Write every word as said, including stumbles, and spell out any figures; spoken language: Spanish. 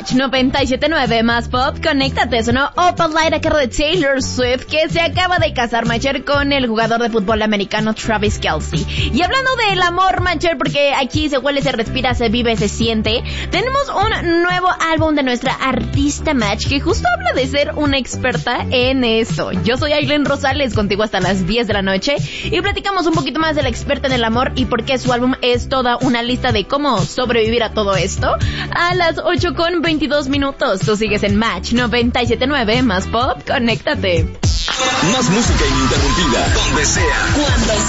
Match noventa y siete punto nueve más pop, conéctate, sonó Opal Light a cargo de Taylor Swift, que se acaba de casar, Macher, con el jugador de fútbol americano Travis Kelce. Y hablando del amor, Macher, porque aquí se huele, se respira, se vive, se siente, tenemos un nuevo álbum de nuestra artista Match, que justo habla de ser una experta en eso. Yo soy Aileen Rosales, contigo hasta las diez de la noche, y platicamos un poquito más de la experta en el amor y por qué su álbum es toda una lista de cómo sobrevivir a todo esto. A las ocho con veintidós minutos, tú sigues en Match noventa y siete punto nueve más pop, conéctate. Más música ininterrumpida, donde sea, cuando